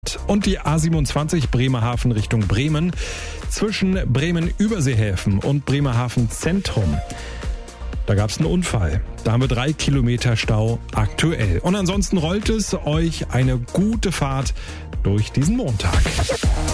Und die A27 Bremerhaven Richtung Bremen zwischen Bremen-Überseehäfen und Bremerhaven Zentrum. Da gab es einen Unfall. Da haben wir 3 Kilometer Stau aktuell. Und ansonsten rollt es euch eine gute Fahrt durch diesen Montag.